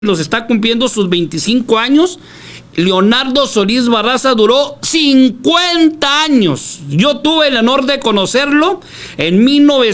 los está cumpliendo sus 25 años. Leonardo Solís Barraza duró 50 años. Yo tuve el honor de conocerlo en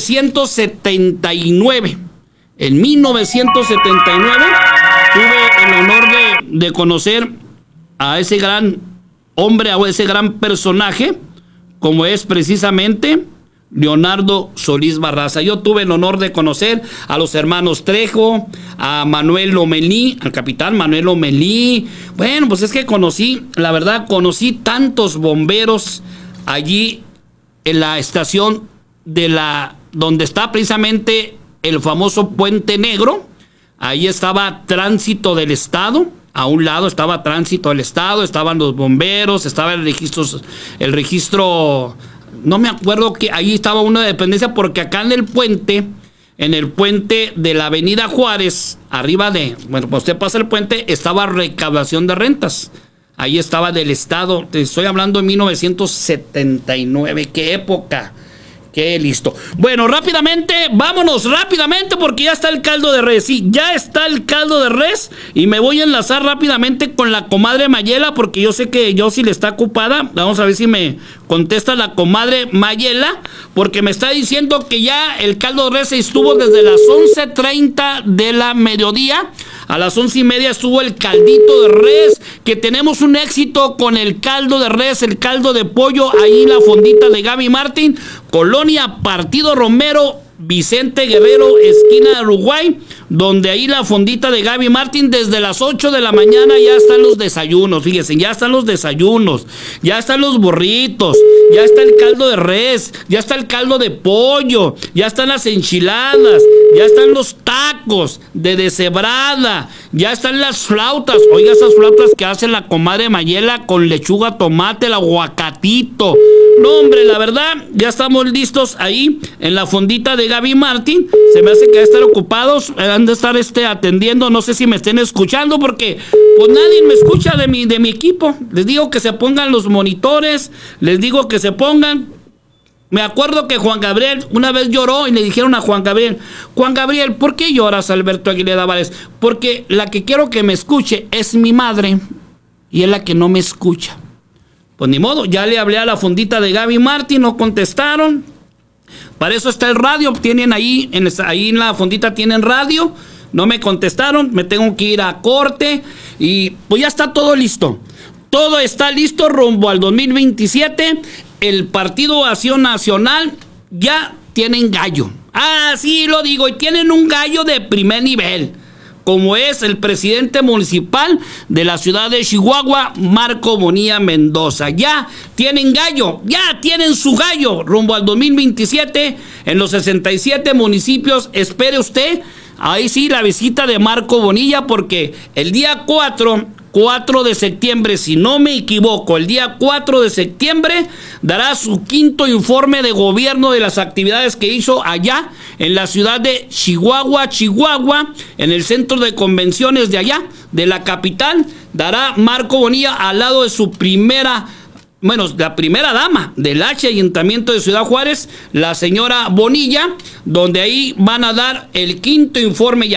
1979. En 1979 tuve el honor de conocer a ese gran hombre, a ese gran personaje, como es precisamente Leonardo Solís Barraza. Yo tuve el honor de conocer a los hermanos Trejo, a Manuel Lomelí, al capitán Manuel Lomelí. Bueno, pues es que conocí tantos bomberos allí en la estación donde está precisamente el famoso Puente Negro. Ahí estaba Tránsito del Estado. A un lado estaba Tránsito del Estado, estaban los bomberos, estaba el registro, no me acuerdo, que ahí estaba una dependencia, porque acá en el puente de la Avenida Juárez, arriba cuando usted pasa el puente, estaba recaudación de rentas. Ahí estaba del Estado. Te estoy hablando de 1979. ¡Qué época! ¡Qué listo! Bueno, vámonos rápidamente, porque ya está el caldo de res. Sí, ya está el caldo de res. Y me voy a enlazar rápidamente con la comadre Mayela, porque yo sé que Yossi le está ocupada. Vamos a ver si me contesta la comadre Mayela, porque me está diciendo que ya el caldo de res estuvo desde las 11:30 de la mediodía. A las 11:30 estuvo el caldito de res, que tenemos un éxito con el caldo de res, el caldo de pollo, ahí en la fondita de Gaby Martín, Colonia Partido Romero, Vicente Guerrero, esquina de Uruguay, donde ahí la fondita de Gaby Martín, desde las 8 de la mañana ya están los desayunos. Fíjense, ya están los desayunos, ya están los burritos, ya está el caldo de res, ya está el caldo de pollo, ya están las enchiladas, ya están los tacos de deshebrada, ya están las flautas. Oiga, esas flautas que hace la comadre Mayela con lechuga, tomate, el aguacatito. No, hombre, la verdad, ya estamos listos ahí en la fondita de Gaby Martín. Se me hace que van a estar ocupados, han de estar atendiendo. No sé si me estén escuchando, porque pues nadie me escucha de mi equipo. Les digo que se pongan los monitores, les digo que se pongan. Me acuerdo que Juan Gabriel una vez lloró y le dijeron a Juan Gabriel, ¿por qué lloras, Alberto Aguilera Álvarez? Porque la que quiero que me escuche es mi madre, y es la que no me escucha. Pues ni modo, ya le hablé a la fondita de Gaby Martín, no contestaron. Para eso está el radio, tienen ahí en la fondita tienen radio, no me contestaron, me tengo que ir a corte, y pues ya está todo listo. Todo está listo rumbo al 2027. El Partido Acción Nacional ya tienen gallo. Así lo digo, y tienen un gallo de primer nivel, como es el presidente municipal de la ciudad de Chihuahua, Marco Bonilla Mendoza. Ya tienen gallo, ya tienen su gallo rumbo al 2027 en los 67 municipios. Espere usted, ahí sí, la visita de Marco Bonilla, porque el día 4 de septiembre, si no me equivoco, el día 4 de septiembre dará su quinto informe de gobierno de las actividades que hizo allá en la ciudad de Chihuahua, en el centro de convenciones de allá, de la capital. Dará Marco Bonilla al lado de la primera dama del Ayuntamiento de Ciudad Juárez, la señora Bonilla, donde ahí van a dar el quinto informe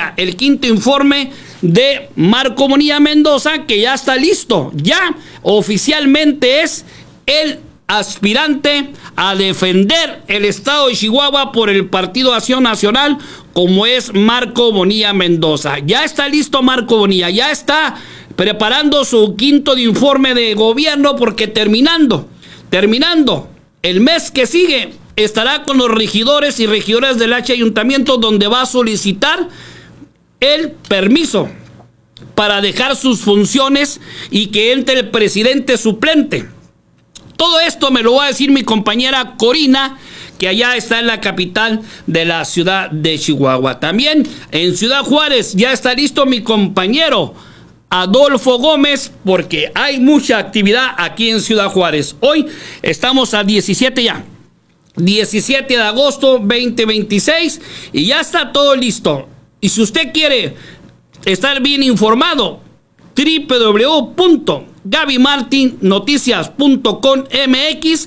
de Marco Bonilla Mendoza, que ya está listo. Ya oficialmente es el aspirante a defender el estado de Chihuahua por el Partido Acción Nacional, como es Marco Bonilla Mendoza. Ya está listo Marco Bonilla, ya está preparando su quinto informe de gobierno, porque terminando el mes que sigue estará con los regidores y regidoras del Ayuntamiento, donde va a solicitar el permiso para dejar sus funciones y que entre el presidente suplente. Todo esto me lo va a decir mi compañera Corina, que allá está en la capital de la ciudad de Chihuahua. También en Ciudad Juárez ya está listo mi compañero Adolfo Gómez, porque hay mucha actividad aquí en Ciudad Juárez. Hoy estamos a 17 de agosto 2026, y ya está todo listo. Y si usted quiere estar bien informado, www.gabymartinnoticias.com.mx,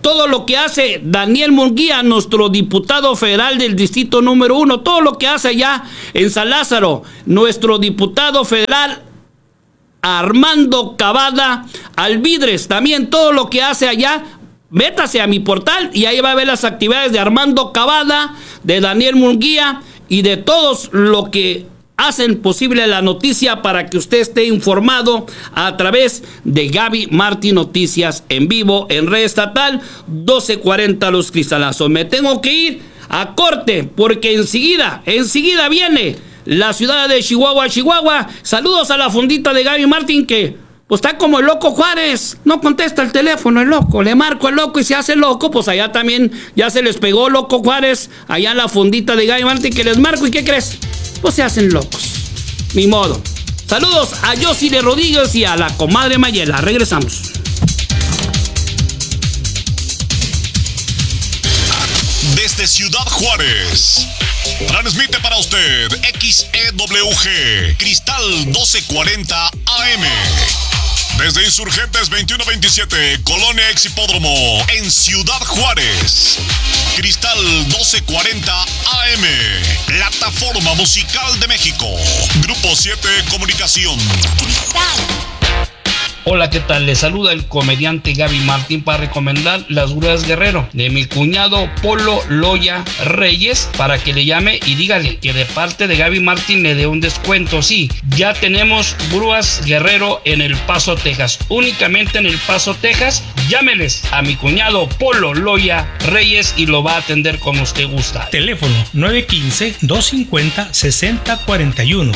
todo lo que hace Daniel Munguía, nuestro diputado federal del distrito número 1, todo lo que hace allá en San Lázaro, nuestro diputado federal Armando Cavada Alvidres, también todo lo que hace allá. Métase a mi portal y ahí va a ver las actividades de Armando Cavada, de Daniel Munguía y de todos lo que hacen posible la noticia para que usted esté informado a través de Gaby Martín Noticias en vivo en Red Estatal 1240 Los Cristalazos. Me tengo que ir a corte porque enseguida viene la ciudad de Chihuahua. Saludos a la fundita de Gaby Martín que pues está como el loco Juárez, no contesta el teléfono el loco, le marco al loco y se hace loco, pues allá también ya se les pegó loco Juárez, allá en la fundita de Gaby Martín que les marco y ¿qué crees? Pues se hacen locos, ni modo. Saludos a Yosile Rodríguez y a la comadre Mayela, regresamos. Desde Ciudad Juárez, transmite para usted XEWG Cristal 1240 AM. Desde Insurgentes 2127, Colonia Exhipódromo, en Ciudad Juárez. Cristal 1240 AM, plataforma musical de México. Grupo 7 Comunicación. Hola, ¿qué tal? Les saluda el comediante Gaby Martín para recomendar Las Grúas Guerrero de mi cuñado Polo Loya Reyes, para que le llame y dígale que de parte de Gaby Martín le dé un descuento. Sí, ya tenemos Grúas Guerrero en El Paso, Texas. Únicamente en El Paso, Texas. Llámeles a mi cuñado Polo Loya Reyes y lo va a atender como usted gusta. Teléfono 915-250-6041.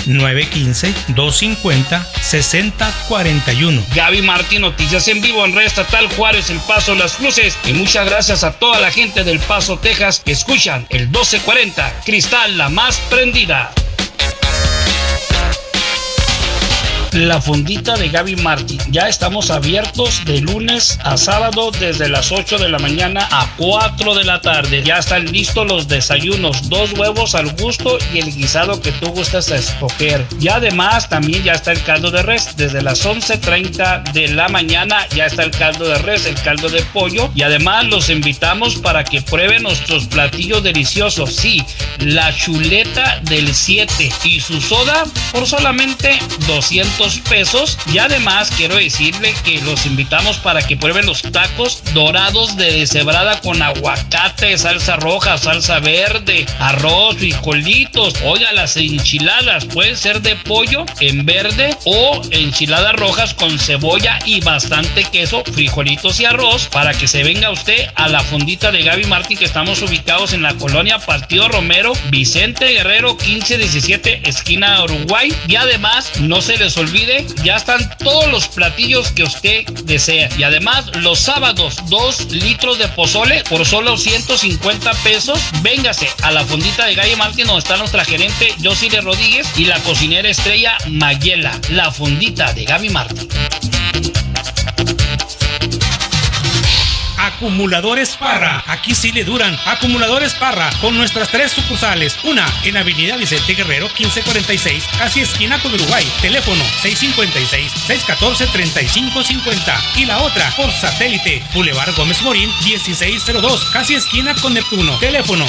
915-250-6041. Gaby Martín, noticias en vivo en Red Estatal Juárez, El Paso, Las Cruces. Y muchas gracias a toda la gente del Paso, Texas, que escuchan el 1240 Cristal, la más prendida. La fundita de Gaby Martín. Ya estamos abiertos de lunes a sábado desde las 8 de la mañana a 4 de la tarde. Ya están listos los desayunos, 2 huevos al gusto y el guisado que tú gustas a escoger. Y además también ya está el caldo de res. Desde las 11:30 de la mañana ya está el caldo de res, el caldo de pollo. Y además los invitamos para que prueben nuestros platillos deliciosos. Sí, la chuleta del 7 y su soda por solamente 200 pesos. Y además quiero decirle que los invitamos para que prueben los tacos dorados de deshebrada con aguacate, salsa roja, salsa verde, arroz, frijolitos. Oiga, las enchiladas pueden ser de pollo en verde o enchiladas rojas con cebolla y bastante queso, frijolitos y arroz, para que se venga usted a la fundita de Gaby Martín, que estamos ubicados en la colonia Partido Romero, Vicente Guerrero 1517, esquina Uruguay. Y además no se les olvide, ya están todos los platillos que usted desea. Y además los sábados 2 litros de pozole por solo 150 pesos. Véngase a la fundita de Gaby Martín, donde está nuestra gerente Yosile Rodríguez y la cocinera estrella Mayela. La fundita de Gaby Martín. Acumuladores Parra, aquí sí le duran. Acumuladores Parra, con nuestras 3 sucursales. Una en Avenida Vicente Guerrero 1546, casi esquina con Uruguay. Teléfono 656-614-3550. Y la otra por satélite, Boulevard Gómez Morín 1602, casi esquina con Neptuno. Teléfono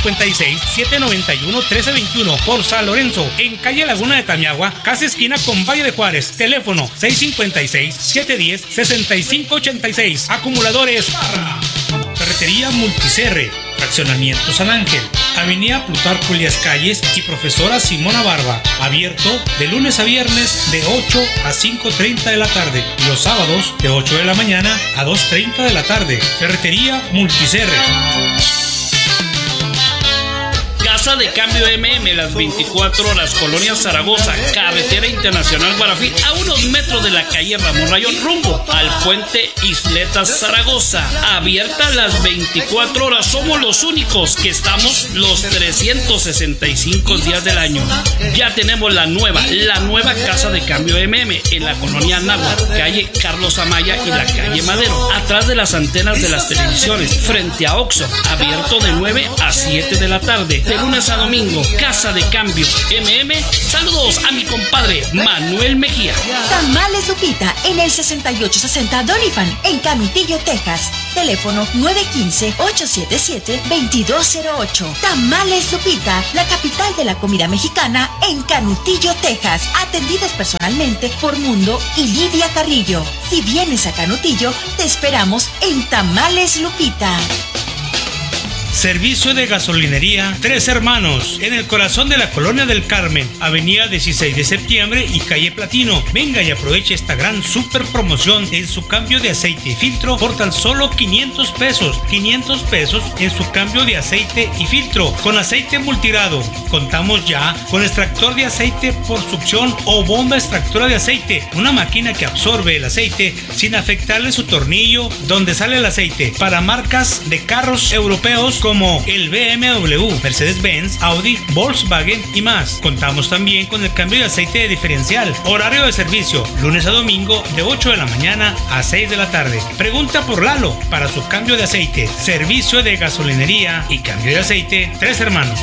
656-791-1321. Por San Lorenzo, en calle Laguna de Tamiagua, casi esquina con Valle de Juárez. Teléfono 656-710-6586. Acumuladores Parra. Ferretería Multicerre, Fraccionamiento San Ángel, Avenida Plutarco Elías Calles y Profesora Simona Barba. Abierto de lunes a viernes de 8 a 5:30 de la tarde. Y los sábados de 8 de la mañana a 2:30 de la tarde. Ferretería Multicerre. Casa de Cambio MM, las 24 horas, Colonia Zaragoza, Carretera Internacional Guarafí, a unos metros de la calle Ramón Rayón, rumbo al puente Isletas Zaragoza. Abierta las 24 horas, somos los únicos que estamos los 365 días del año. Ya tenemos la nueva Casa de Cambio MM en la colonia Náhuatl, calle Carlos Amaya y la calle Madero, atrás de las antenas de las televisiones, frente a Oxxo, abierto de 9 a 7 de la tarde. De lunes a domingo. Casa de Cambio MM. Saludos a mi compadre Manuel Mejía. Tamales Lupita en el 6860 Doniphan en Camitillo, Texas. Teléfono 915-877-2208. Tamales Lupita, la capital de la comida mexicana en Canutillo, Texas. Atendidas personalmente por Mundo y Lidia Carrillo. Si vienes a Canutillo, te esperamos en Tamales Lupita. Servicio de gasolinería Tres Hermanos, en el corazón de la Colonia del Carmen, avenida 16 de septiembre y calle Platino. Venga y aproveche esta gran super promoción en su cambio de aceite y filtro por tan solo 500 pesos. 500 pesos en su cambio de aceite y filtro con aceite multirado. Contamos ya con extractor de aceite por succión o bomba extractora de aceite, una máquina que absorbe el aceite sin afectarle su tornillo donde sale el aceite, para marcas de carros europeos como el BMW, Mercedes-Benz, Audi, Volkswagen y más. Contamos también con el cambio de aceite de diferencial. Horario de servicio, lunes a domingo de 8 de la mañana a 6 de la tarde. Pregunta por Lalo para su cambio de aceite. Servicio de gasolinería y cambio de aceite Tres Hermanos.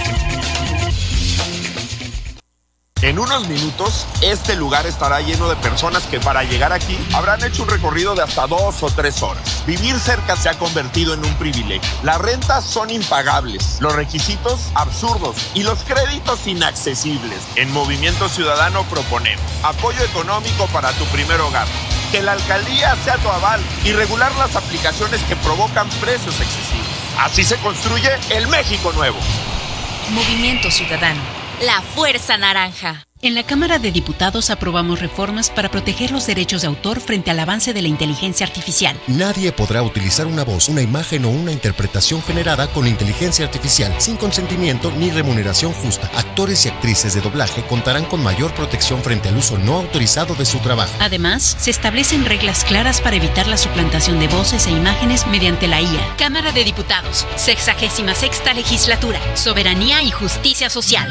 En unos minutos, este lugar estará lleno de personas que para llegar aquí habrán hecho un recorrido de hasta 2 o 3 horas. Vivir cerca se ha convertido en un privilegio. Las rentas son impagables, los requisitos absurdos y los créditos inaccesibles. En Movimiento Ciudadano proponemos apoyo económico para tu primer hogar, que la alcaldía sea tu aval y regular las aplicaciones que provocan precios excesivos. Así se construye el México nuevo. Movimiento Ciudadano. La Fuerza Naranja. En la Cámara de Diputados aprobamos reformas para proteger los derechos de autor frente al avance de la inteligencia artificial. Nadie podrá utilizar una voz, una imagen o una interpretación generada con inteligencia artificial sin consentimiento ni remuneración justa. Actores y actrices de doblaje contarán con mayor protección frente al uso no autorizado de su trabajo. Además, se establecen reglas claras para evitar la suplantación de voces e imágenes mediante la IA. Cámara de Diputados, 66ª Legislatura. Soberanía y Justicia Social.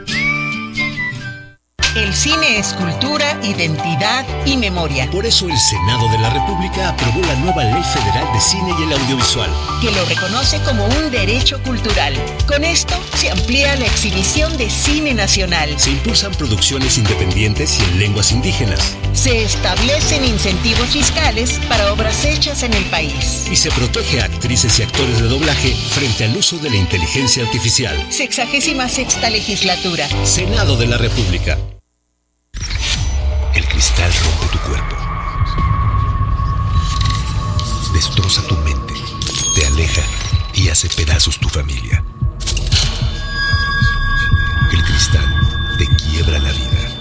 El cine es cultura, identidad y memoria. Por eso el Senado de la República aprobó la nueva Ley Federal de Cine y el Audiovisual, que lo reconoce como un derecho cultural. Con esto se amplía la exhibición de cine nacional. Se impulsan producciones independientes y en lenguas indígenas. Se establecen incentivos fiscales para obras hechas en el país. Y se protege a actrices y actores de doblaje frente al uso de la inteligencia artificial. 66ª Legislatura. Senado de la República. El cristal rompe tu cuerpo, destroza tu mente, te aleja y hace pedazos tu familia. El cristal te quiebra la vida.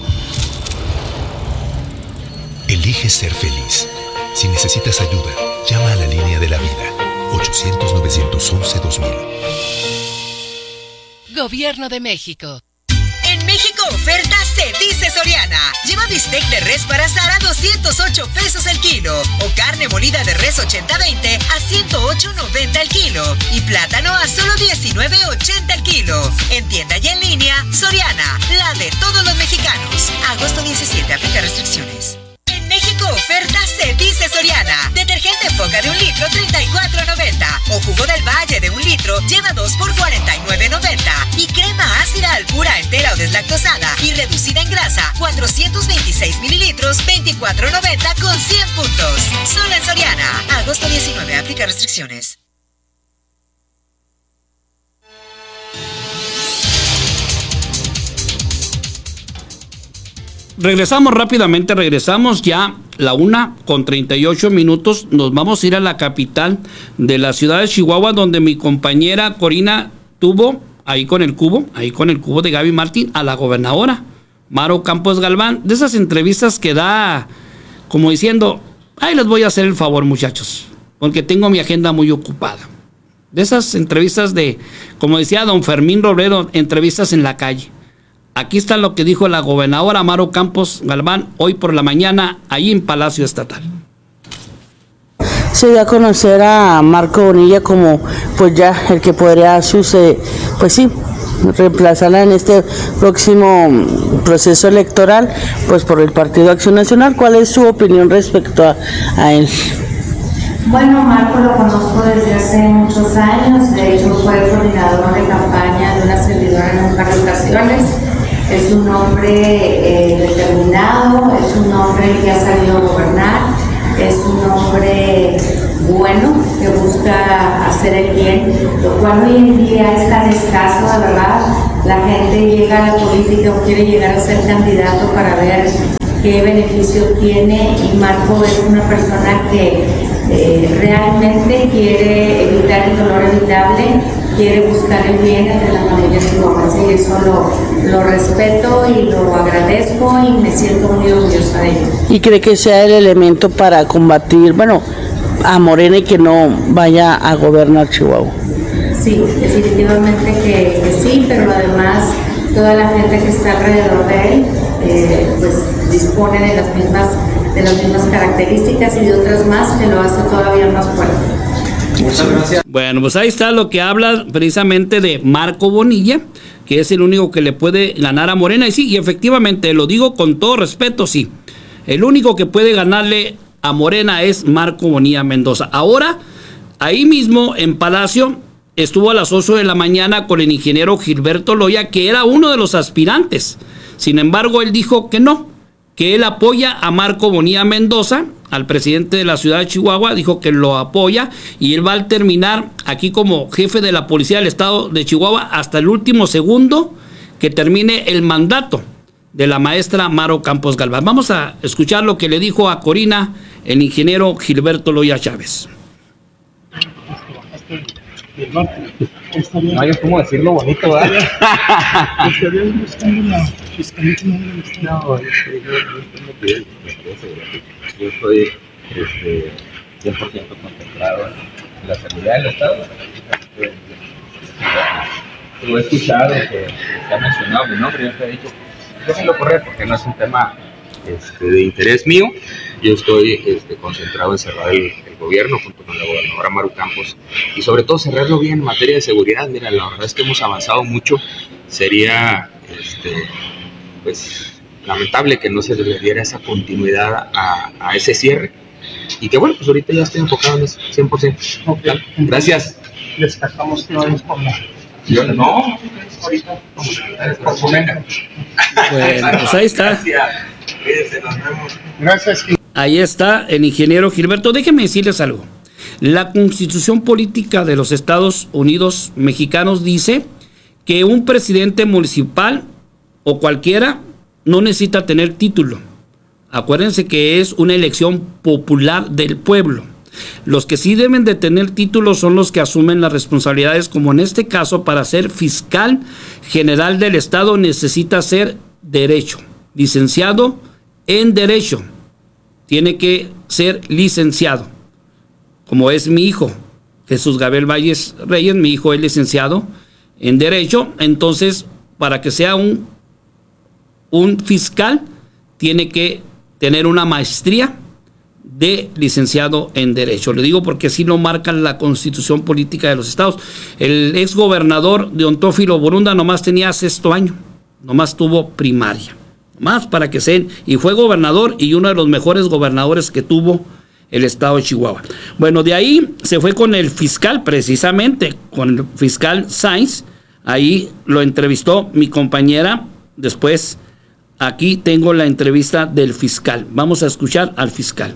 Elige ser feliz. Si necesitas ayuda, llama a la línea de la vida, 800-911-2000. Gobierno de México. En México oferta se dice Soriana. Lleva bistec de res para asar a 208 pesos el kilo. O carne molida de res 80-20 a 108.90 el kilo. Y plátano a solo 19.80 el kilo. En tienda y en línea, Soriana, la de todos los mexicanos. Agosto 17, aplica restricciones. En México oferta se dice Soriana. Detergente Foca de 1 litro, 34.90. O jugo del Valle de 1 litro, lleva 2 por 49.90. Y crema ácida al pura entera o deslactosada y reducida en grasa, 426 mililitros, 24.90 con 100 puntos. Solo en Soriana. Agosto 19, aplica restricciones. Regresamos rápidamente, regresamos ya la 1:38. Nos vamos a ir a la capital de la ciudad de Chihuahua, donde mi compañera Corina tuvo ahí con el cubo de Gaby Martín a la gobernadora Maro Campos Galván, de esas entrevistas que da como diciendo, ay, les voy a hacer el favor, muchachos, porque tengo mi agenda muy ocupada. De esas entrevistas de, como decía don Fermín Robledo, entrevistas en la calle. Aquí está lo que dijo la gobernadora Maro Campos Galván hoy por la mañana, ahí en Palacio Estatal. Se dio a conocer a Marco Bonilla como pues ya el que podría pues sí, reemplazarla en este próximo proceso electoral pues por el Partido Acción Nacional. ¿Cuál es su opinión respecto a él? Bueno, Marco lo conozco desde hace muchos años, de hecho fue coordinador de campaña de una servidora en un par de ocasiones. Es un hombre determinado, es un hombre que ha sabido gobernar, es un hombre bueno que busca hacer el bien, lo cual hoy en día es tan escaso, de verdad. La gente llega a la política o quiere llegar a ser candidato para ver qué beneficio tiene, y Marco es una persona que realmente quiere evitar el dolor evitable, quiere buscar el bien de la familia chihuahuense, y eso lo respeto y lo agradezco y me siento muy orgullosa de ello. ¿Y cree que sea el elemento para combatir, a Morena y que no vaya a gobernar Chihuahua? Sí, definitivamente que sí, pero además toda la gente que está alrededor de él pues dispone de las mismas características y de otras más que lo hace todavía más fuerte. Muchas gracias. Bueno, pues ahí está lo que habla precisamente de Marco Bonilla, que es el único que le puede ganar a Morena. Y sí, y efectivamente, lo digo con todo respeto, sí. El único que puede ganarle a Morena es Marco Bonilla Mendoza. Ahora, ahí mismo en Palacio, estuvo a las 8 de la mañana con el ingeniero Gilberto Loya, que era uno de los aspirantes. Sin embargo, él dijo que no, que él apoya a Marco Bonilla Mendoza, al presidente de la ciudad de Chihuahua, dijo que lo apoya y él va a terminar aquí como jefe de la policía del estado de Chihuahua hasta el último segundo que termine el mandato de la maestra Maro Campos Galván. Vamos a escuchar lo que le dijo a Corina el ingeniero Gilberto Loya Chávez. No hay cómo decirlo bonito, ¿verdad? ¿Estarías buscando la fiscalía? No, yo estoy 100% concentrado en la seguridad del Estado. Lo he escuchado que se ha mencionado mi nombre, yo te he dicho, déjenlo correr porque no es un tema de interés mío. Yo estoy concentrado en cerrar el gobierno junto con la gobernadora Maro Campos y sobre todo cerrarlo bien en materia de seguridad. Mira, la verdad es que hemos avanzado mucho. Sería pues lamentable que no se le diera esa continuidad a ese cierre y que bueno, pues ahorita ya estoy enfocado en eso 100%. Okay. Gracias. Destacamos que vamos por la... Yo no, ahorita por Comena. Bueno, pues ahí está. Gracias. Cuídense, nos vemos. Gracias. Ahí está el ingeniero Gilberto. Déjenme decirles algo. La Constitución Política de los Estados Unidos Mexicanos dice que un presidente municipal o cualquiera no necesita tener título. Acuérdense que es una elección popular del pueblo. Los que sí deben de tener título son los que asumen las responsabilidades, como en este caso, para ser fiscal general del Estado necesita ser derecho, licenciado en derecho. Tiene que ser licenciado, como es mi hijo, Jesús Gabriel Valles Reyes, mi hijo es licenciado en derecho. Entonces, para que sea un fiscal, tiene que tener una maestría de licenciado en derecho. Le digo porque así lo marca la Constitución Política de los Estados. El ex gobernador Don Teófilo Borunda nomás tenía 6º año, nomás tuvo primaria. Más para que sean, y fue gobernador y uno de los mejores gobernadores que tuvo el estado de Chihuahua. Bueno, de ahí se fue con el fiscal, precisamente, con el fiscal Sainz. Ahí lo entrevistó mi compañera. Después, aquí tengo la entrevista del fiscal. Vamos a escuchar al fiscal.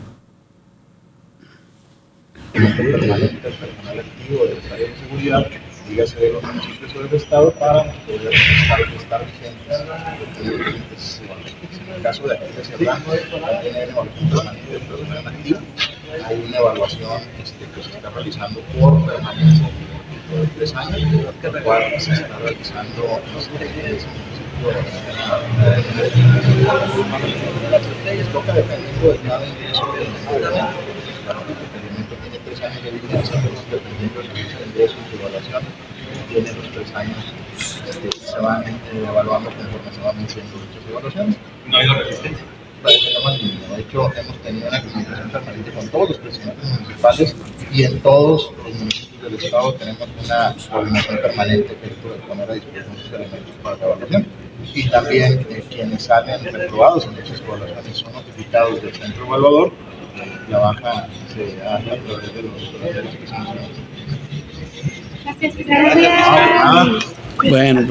Personal activo de las áreas de seguridad, dígase de los municipios del estado, para poder estar vigentes. En el caso de Agente Serrano, también hay evaluación permanente de personal activo. Hay una evaluación que se está realizando por permanencia de 3 años, la cual se está realizando toca dependiendo de cada ingreso del elemento. El tiene 3 años de vigencia, pero dependiendo de la fecha de ingreso y su evaluación, tiene los 3 años se van evaluando conforme se van venciendo dichas evaluaciones. ¿No ha habido resistencia? De hecho, hemos tenido una comunicación permanente con todos los presidentes municipales y en todos los municipios del estado tenemos una coordinación permanente que puede poner a disposición sus elementos para la evaluación. Y también quienes salen reprobados en dichas evaluaciones son notificados del centro evaluador la baja se haga a través de los derechos que se mencionan. Bueno,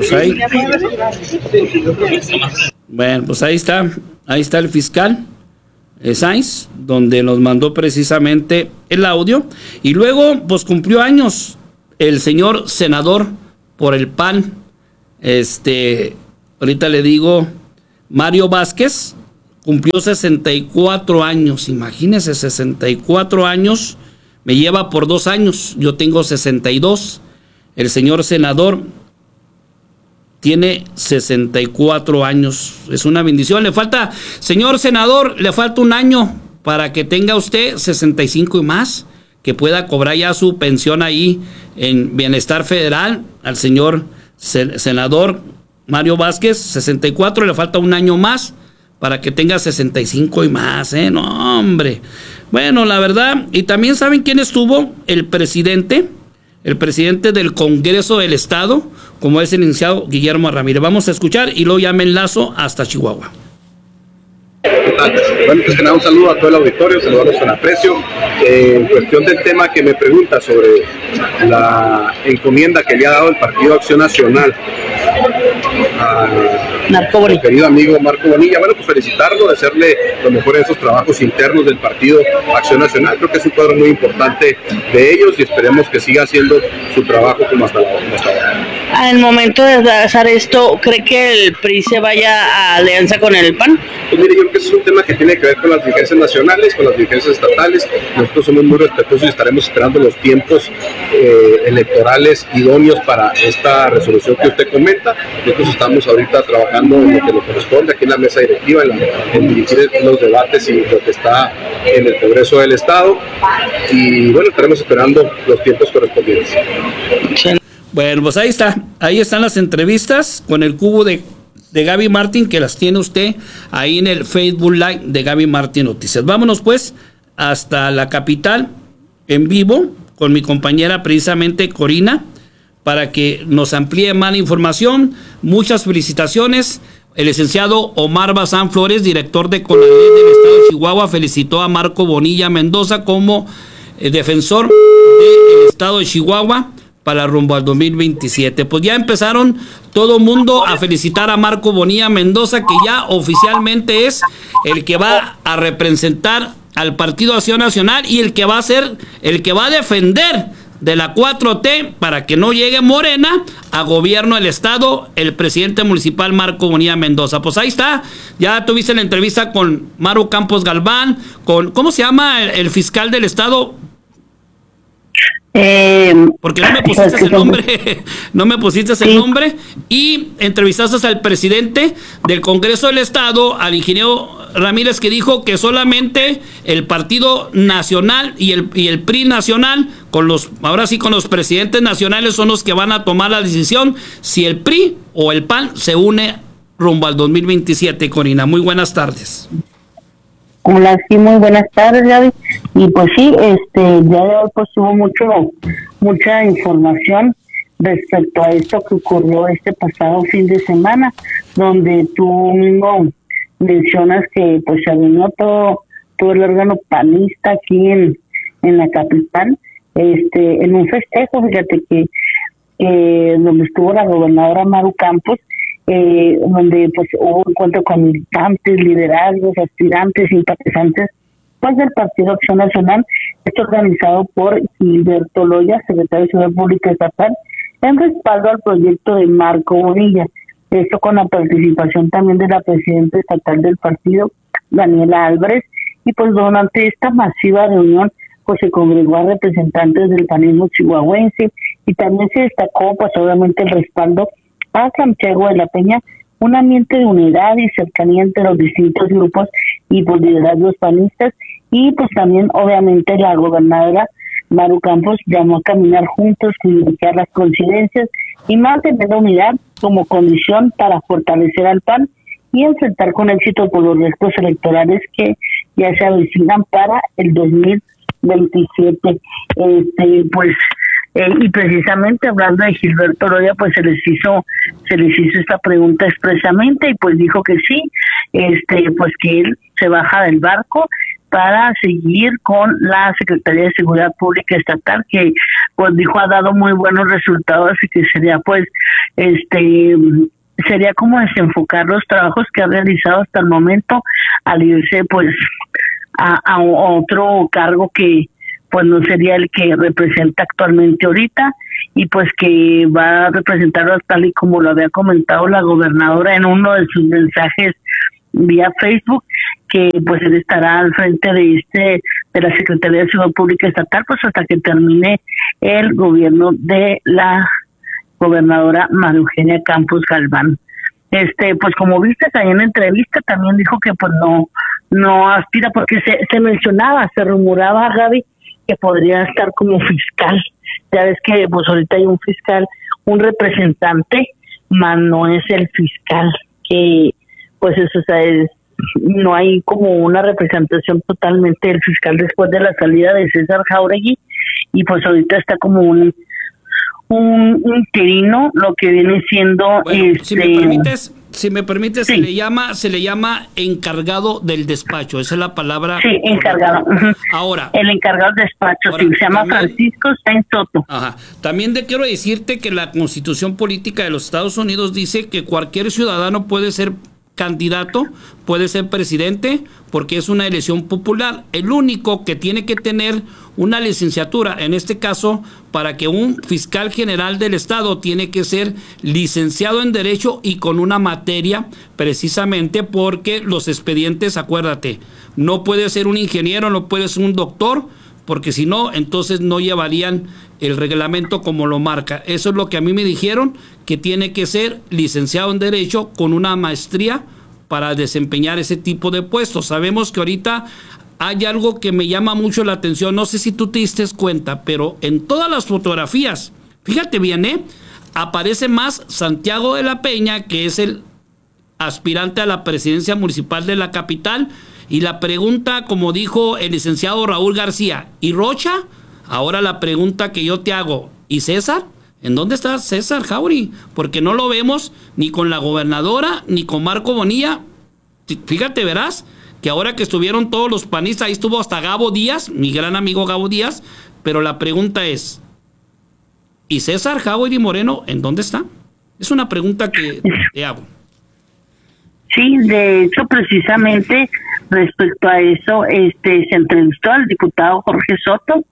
pues ahí está el fiscal Sainz, donde nos mandó precisamente el audio, y luego pues cumplió años el señor senador por el PAN, ahorita le digo, Mario Vázquez, cumplió 64 años, imagínense, 64 años, me lleva por 2 años, yo tengo 62, el señor senador tiene 64 años, es una bendición. Le falta, señor senador, le falta 1 año para que tenga usted 65 y más, que pueda cobrar ya su pensión ahí en Bienestar Federal. Al señor senador Mario Vázquez, 64, le falta 1 año más para que tenga 65 y más, no, hombre. Bueno, la verdad, y también saben quién estuvo, el presidente del Congreso del Estado, como es el licenciado Guillermo Ramírez. Vamos a escuchar y luego ya me enlazo hasta Chihuahua. Bueno, pues que nada, un saludo a todo el auditorio, saludarlos con aprecio. En cuestión del tema que me pregunta sobre la encomienda que le ha dado el Partido Acción Nacional al querido amigo Marco Bonilla, bueno, pues felicitarlo, desearle lo mejor en esos trabajos internos del Partido Acción Nacional. Creo que es un cuadro muy importante de ellos y esperemos que siga haciendo su trabajo como hasta ahora. Al momento de hacer esto, ¿cree que el PRI se vaya a alianza con el PAN? Pues mire, yo creo que es un tema que tiene que ver con las dirigencias nacionales, con las dirigencias estatales. Nosotros somos muy respetuosos y estaremos esperando los tiempos electorales idóneos para esta resolución que usted comenta. Nosotros estamos ahorita trabajando en lo que nos corresponde aquí en la mesa directiva, en dirigir los debates y lo que está en el Congreso del Estado. Y bueno, estaremos esperando los tiempos correspondientes. Bueno, pues ahí están las entrevistas con el cubo de Gaby Martín, que las tiene usted ahí en el Facebook Live de Gaby Martín Noticias. Vámonos pues hasta la capital en vivo con mi compañera precisamente Corina, para que nos amplíe más información. Muchas felicitaciones. El licenciado Omar Bazán Flores, director de CONALED del Estado de Chihuahua, felicitó a Marco Bonilla Mendoza como defensor del Estado de Chihuahua para rumbo al 2027. Pues ya empezaron todo mundo a felicitar a Marco Bonilla Mendoza, que ya oficialmente es el que va a representar al Partido Acción Nacional y el que va a defender de la 4T para que no llegue Morena a gobierno del Estado, el presidente municipal Marco Bonilla Mendoza. Pues ahí está, ya tuviste la entrevista con Maru Campos Galván, con, ¿cómo se llama el fiscal del Estado? Porque no me pusiste el nombre, y entrevistaste al presidente del Congreso del Estado, al ingeniero Ramírez, que dijo que solamente el Partido Nacional y el PRI nacional, ahora sí con los presidentes nacionales, son los que van a tomar la decisión si el PRI o el PAN se une rumbo al 2027. Corina, muy buenas tardes. Hola, sí, muy buenas tardes, Gaby. Y pues sí, ya pues hubo mucha información respecto a esto que ocurrió este pasado fin de semana, donde tú mismo mencionas que pues se reunió todo el órgano panista aquí en la capital, en un festejo, fíjate que donde estuvo la gobernadora Maru Campos, donde pues hubo encuentro con militantes, liderazgos, aspirantes, simpatizantes pues del Partido Acción Nacional. Esto organizado por Gilberto Loya, secretario de Seguridad Pública Estatal, en respaldo al proyecto de Marco Bonilla. Esto con la participación también de la presidenta estatal del partido, Daniela Álvarez, y pues durante esta masiva reunión pues se congregó a representantes del panismo chihuahuense, y también se destacó pues obviamente el respaldo a Santiago de la Peña, un ambiente de unidad y cercanía entre los distintos grupos y pues liderazgos panistas. Y pues también obviamente la gobernadora Maru Campos llamó a caminar juntos, privilegiar las coincidencias y mantener la unidad como condición para fortalecer al PAN y enfrentar con éxito por los retos electorales que ya se avecinan para el 2027. Y precisamente hablando de Gilberto Loya, pues se les hizo esta pregunta expresamente, y pues dijo que sí, pues que él se baja del barco para seguir con la Secretaría de Seguridad Pública Estatal, que pues dijo ha dado muy buenos resultados y que sería pues sería como desenfocar los trabajos que ha realizado hasta el momento al irse pues a otro cargo que pues no sería el que representa actualmente ahorita, y pues que va a representarlo tal y como lo había comentado la gobernadora en uno de sus mensajes vía Facebook, que pues él estará al frente de la Secretaría de Seguridad Pública Estatal pues hasta que termine el gobierno de la gobernadora María Eugenia Campos Galván. Pues como viste ahí en la entrevista también dijo que pues no aspira, porque se mencionaba, se rumoraba, Gaby, que podría estar como fiscal. Ya ves que pues ahorita hay un fiscal, un representante, más no es el fiscal, que pues eso, o sea, no hay como una representación totalmente del fiscal después de la salida de César Jáuregui, y pues ahorita está como un interino, lo que viene siendo bueno, si me permites sí. se le llama encargado del despacho, esa es la palabra. Sí, encargado. Ahora, el encargado del despacho, ahora, sí, se llama Francisco Sainz Soto. Ajá. También quiero decirte que la Constitución Política de los Estados Unidos dice que cualquier ciudadano puede ser candidato, puede ser presidente, porque es una elección popular. El único que tiene que tener una licenciatura, en este caso, para que un fiscal general del estado tiene que ser licenciado en Derecho y con una materia, precisamente porque los expedientes, acuérdate, no puede ser un ingeniero, no puede ser un doctor, porque si no, entonces no llevarían el reglamento como lo marca. Eso es lo que a mí me dijeron, que tiene que ser licenciado en Derecho con una maestría para desempeñar ese tipo de puestos. Sabemos que ahorita hay algo que me llama mucho la atención, no sé si tú te diste cuenta, pero en todas las fotografías, fíjate bien, aparece más Santiago de la Peña, que es el aspirante a la presidencia municipal de la capital, y la pregunta, como dijo el licenciado Raúl García, ¿y Rocha? Ahora la pregunta que yo te hago, ¿y César? ¿En dónde está César Jáuregui? Porque no lo vemos ni con la gobernadora, ni con Marco Bonilla. Fíjate, verás, que ahora que estuvieron todos los panistas, ahí estuvo hasta Gabo Díaz, mi gran amigo Gabo Díaz, pero la pregunta es, ¿y César Jáuregui Moreno en dónde está? Es una pregunta que te hago. Sí, de hecho, precisamente respecto a eso, se entrevistó al diputado Jorge Soto,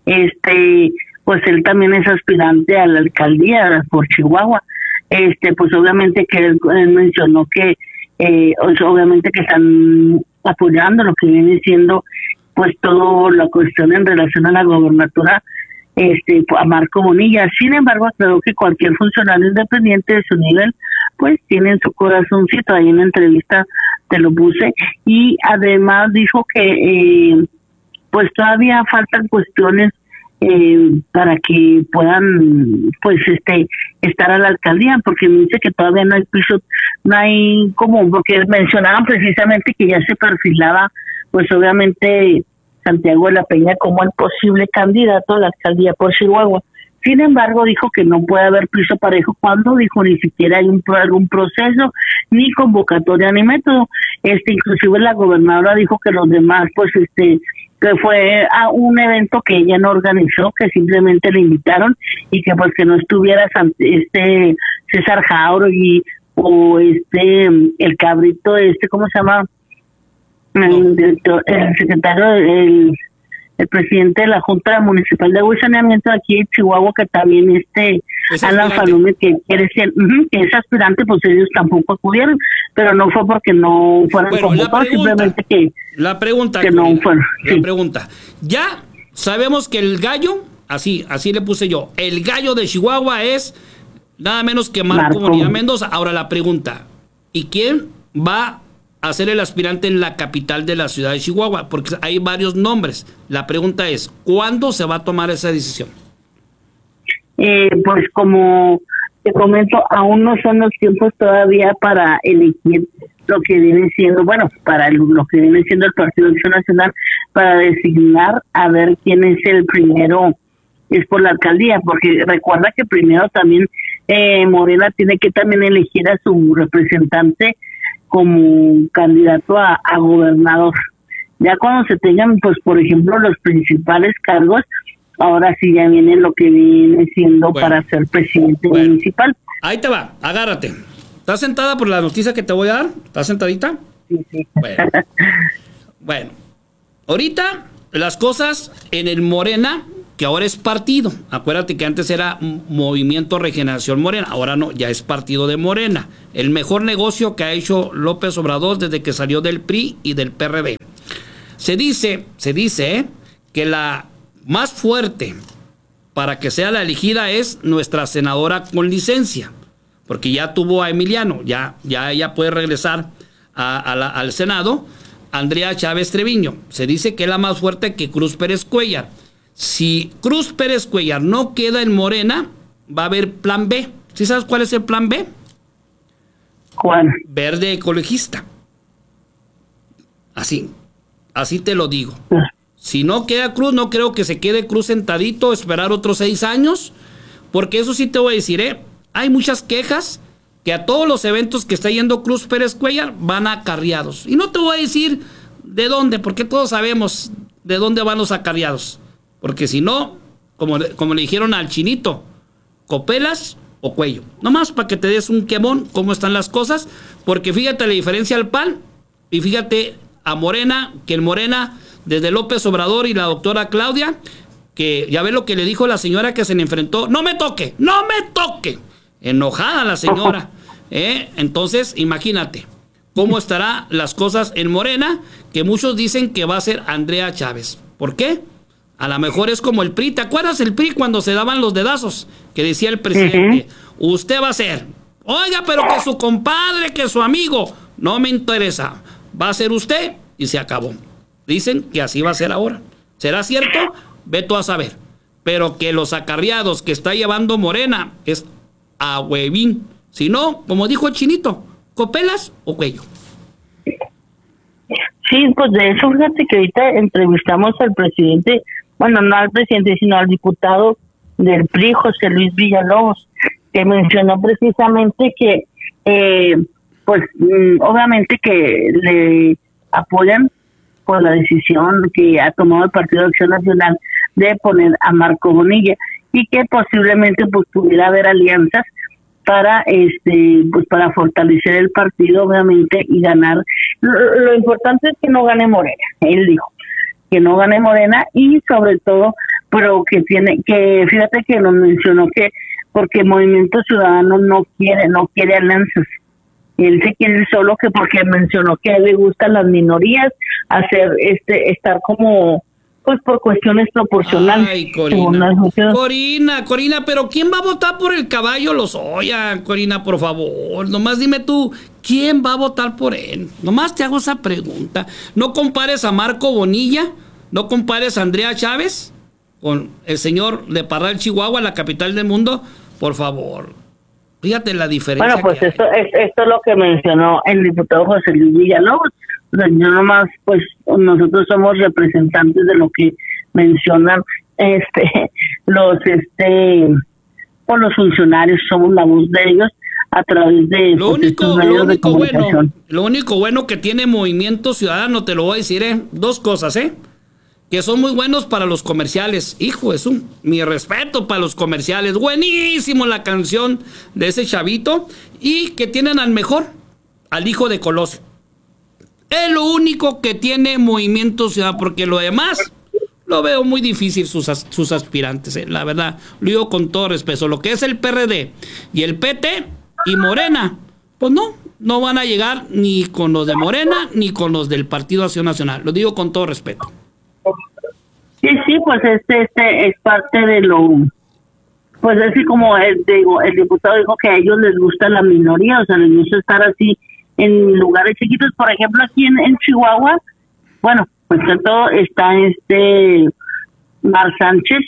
pues él también es aspirante a la alcaldía por Chihuahua, pues obviamente que él mencionó que obviamente que están apoyando lo que viene siendo pues toda la cuestión en relación a la gobernatura a Marco Bonilla. Sin embargo, creo que cualquier funcionario independiente de su nivel pues tiene en su corazoncito, ahí en la entrevista te lo puse, y además dijo que pues todavía faltan cuestiones para que puedan pues estar a la alcaldía, porque me dice que todavía no hay piso, no hay como, porque mencionaban precisamente que ya se perfilaba pues obviamente Santiago de la Peña como el posible candidato a la alcaldía por Chihuahua. Sin embargo, dijo que no puede haber piso parejo cuando dijo ni siquiera hay algún proceso, ni convocatoria, ni método. Inclusive la gobernadora dijo que los demás, pues que fue a un evento que ella no organizó, que simplemente le invitaron, y que pues que no estuviera César Jáuregui o el cabrito, ¿cómo se llama? El secretario, el presidente de la Junta Municipal de Agua y Saneamiento aquí en Chihuahua, que también Alan Falume, que quiere ser, que es aspirante, pues ellos tampoco acudieron, pero no fue porque no fueran convocados, simplemente que la pregunta que no fueron. La pregunta, ya sabemos que el gallo, así le puse yo, el gallo de Chihuahua es nada menos que Marco Bonilla Mendoza. Ahora la pregunta, ¿y quién va a ser el aspirante en la capital de la ciudad de Chihuahua? Porque hay varios nombres. La pregunta es, ¿cuándo se va a tomar esa decisión? Pues como te comento, aún no son los tiempos todavía para elegir lo que viene siendo, para lo que viene siendo el Partido Acción Nacional, para designar a ver quién es el primero, es por la alcaldía, porque recuerda que primero también Morena tiene que también elegir a su representante como candidato a gobernador. Ya cuando se tengan, pues, por ejemplo, los principales cargos, ahora sí ya viene lo que viene siendo para ser presidente municipal. Ahí te va, agárrate. ¿Estás sentada por la noticia que te voy a dar? ¿Estás sentadita? Sí. Bueno, ahorita las cosas en el Morena, que ahora es partido. Acuérdate que antes era Movimiento Regeneración Morena, ahora no, ya es partido de Morena. El mejor negocio que ha hecho López Obrador desde que salió del PRI y del PRD. Se dice que la más fuerte para que sea la elegida es nuestra senadora con licencia, porque ya tuvo a Emiliano, ya ella puede regresar al Senado, Andrea Chávez Treviño. Se dice que es la más fuerte que Cruz Pérez Cuellar. Si Cruz Pérez Cuellar no queda en Morena, va a haber plan B. ¿Sí sabes cuál es el plan B? ¿Cuál? Verde ecologista. Así te lo digo. Si no queda Cruz, no creo que se quede Cruz sentadito, esperar otros 6 años, porque eso sí te voy a decir, hay muchas quejas que a todos los eventos que está yendo Cruz Pérez Cuellar van acarreados. Y no te voy a decir de dónde, porque todos sabemos de dónde van los acarreados. Porque si no, como le dijeron al Chinito, copelas o cuello. Nomás para que te des un quemón cómo están las cosas, porque fíjate la diferencia al PAN y fíjate a Morena, que el Morena, desde López Obrador y la doctora Claudia, que ya ves lo que le dijo la señora que se le enfrentó, ¡no me toque! Enojada la señora. Entonces, imagínate cómo estarán las cosas en Morena, que muchos dicen que va a ser Andrea Chávez. ¿Por qué? A lo mejor es como el PRI. ¿Te acuerdas el PRI cuando se daban los dedazos? Que decía el presidente, usted va a ser. Oiga, pero que su compadre, que su amigo. No me interesa. Va a ser usted y se acabó. Dicen que así va a ser ahora. ¿Será cierto? Ve tú a saber. Pero que los acarreados que está llevando Morena es a huevín. Si no, como dijo el Chinito, copelas o cuello. Sí, pues de eso, fíjate que ahorita entrevistamos al presidente, bueno, no al presidente, sino al diputado del PRI, José Luis Villalobos, que mencionó precisamente que, obviamente que le apoyan por la decisión que ha tomado el Partido de Acción Nacional de poner a Marco Bonilla, y que posiblemente pues pudiera haber alianzas para para fortalecer el partido, obviamente, y ganar. Lo importante es que no gane Morena, él dijo que no gane Morena, y sobre todo, pero fíjate que nos mencionó que porque Movimiento Ciudadano no quiere alianzas. Él se quiere ir solo, que porque mencionó que a él le gustan las minorías, estar como pues por cuestiones proporcionales. Ay, Corina, pero ¿quién va a votar por el caballo Lozoya? Corina, por favor, nomás dime tú, ¿quién va a votar por él? Nomás te hago esa pregunta. No compares a Marco Bonilla, no compares a Andrea Chávez con el señor de Parral, Chihuahua, la capital del mundo, por favor. Fíjate la diferencia. Bueno, pues esto es lo que mencionó el diputado José Luis Villalobos. O sea, yo nomás, pues nosotros somos representantes de lo que mencionan los funcionarios, somos la voz de ellos a través de lo único bueno que tiene Movimiento Ciudadano, te lo voy a decir, dos cosas, que son muy buenos para los comerciales. Hijo, mi respeto para los comerciales. Buenísimo la canción de ese chavito. Y que tienen al hijo de Colosio. Es lo único que tiene Movimiento Ciudadano, porque lo demás lo veo muy difícil sus aspirantes, la verdad, lo digo con todo respeto. Lo que es el PRD y el PT y Morena, pues no van a llegar ni con los de Morena ni con los del Partido Acción Nacional, lo digo con todo respeto. Sí, pues es parte de lo, pues así como el diputado dijo que a ellos les gusta la minoría, o sea, les gusta estar así en lugares chiquitos. Por ejemplo, aquí en Chihuahua, bueno, pues todo está Mar Sánchez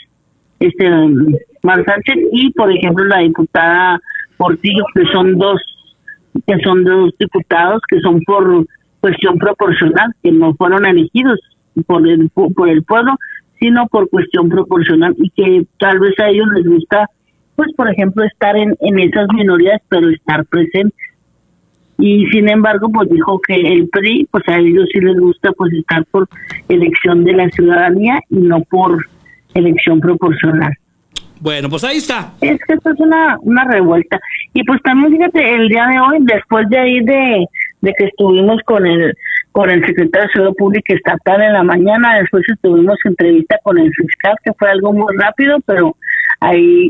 y por ejemplo la diputada Portillo, que son dos diputados que son por cuestión proporcional, que no fueron elegidos por el pueblo, sino por cuestión proporcional, y que tal vez a ellos les gusta, pues por ejemplo, estar en esas minorías, pero estar presentes. y sin embargo pues dijo que el PRI, pues a ellos sí les gusta pues estar por elección de la ciudadanía y no por elección proporcional. Bueno, pues ahí está. Es que esto es una revuelta. Y pues también fíjate, el día de hoy, después de ahí de que estuvimos con el secretario de Seguridad Pública estatal en la mañana, después estuvimos en entrevista con el fiscal, que fue algo muy rápido, pero ahí